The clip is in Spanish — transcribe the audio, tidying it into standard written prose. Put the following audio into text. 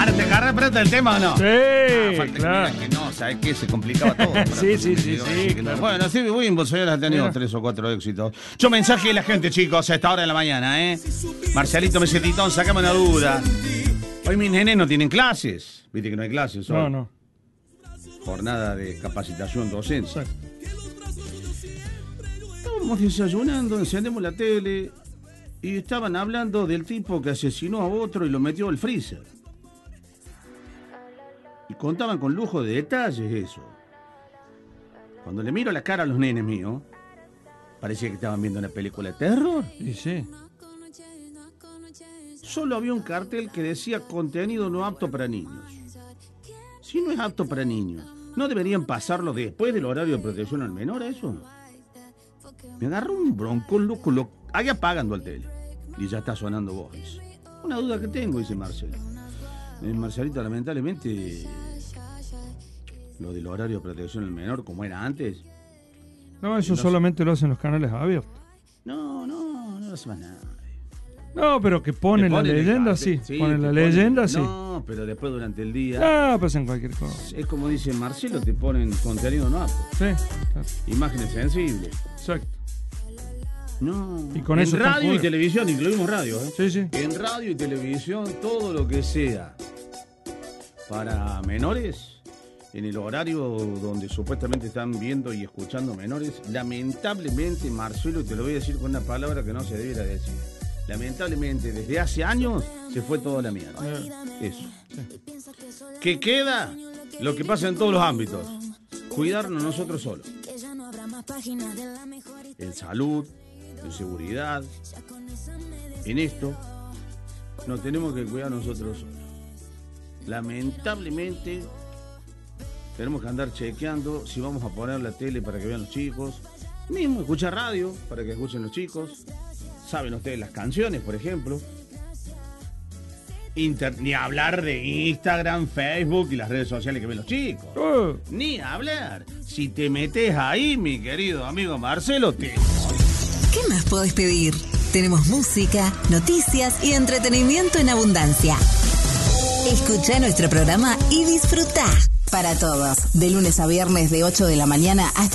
Ahora te agarraste el tema o no. Sí, claro. Que no, ¿sabes qué? Se complicaba todo. Sí, claro. Bueno, sí, Wimbo, señores, ha tenido 3 o 4 éxitos. Yo mensaje de la gente, chicos, a esta hora de la mañana, ¿eh? Marcialito Mesetitón, sacame una duda. Hoy mis nenes no tienen clases. Viste que no hay clases hoy. No. Jornada de capacitación docente. Exacto. Estábamos desayunando, encendemos la tele y estaban hablando del tipo que asesinó a otro y lo metió al freezer. Y contaban con lujo de detalles eso. Cuando le miro la cara a los nenes míos, parecía que estaban viendo una película de terror. Y sí. Solo había un cartel que decía contenido no apto para niños. Si no es apto para niños, ¿no deberían pasarlo después del horario de protección al menor eso? Me agarró un bronco loco, ahí apagando al tele. Y ya está sonando Voice. Una duda que tengo, dice Marcelo. Marcelito, lamentablemente, lo del horario de protección al menor, como era antes. No, eso solamente lo hacen los canales abiertos. No hace más nada. No, pero que ponen la leyenda, sí. Ponen la leyenda, sí. No, pero después durante el día. Ah, pasan cualquier cosa. Es como dice Marcelo, te ponen contenido no apto. Sí, claro. Imágenes sensibles. Exacto. No. Y con en eso radio y televisión, incluimos radio, ¿eh? Sí. En radio y televisión, todo lo que sea para menores, en el horario donde supuestamente están viendo y escuchando menores, lamentablemente, Marcelo, te lo voy a decir con una palabra que no se debiera decir. Lamentablemente, desde hace años se fue toda la mierda. Eso. ¿Qué queda? Lo que pasa en todos los ámbitos. Cuidarnos nosotros solos. En salud, en seguridad. En esto, nos tenemos que cuidar nosotros solos. Lamentablemente, tenemos que andar chequeando si vamos a poner la tele para que vean los chicos. Mismo escuchar radio para que escuchen los chicos. Saben ustedes las canciones, por ejemplo. Ni hablar de Instagram, Facebook y las redes sociales que ven los chicos. Ni hablar. Si te metes ahí, mi querido amigo Marcelo, ¿Qué más podés pedir? Tenemos música, noticias y entretenimiento en abundancia. Escucha nuestro programa y disfruta. Para todos, de lunes a viernes de 8 de la mañana hasta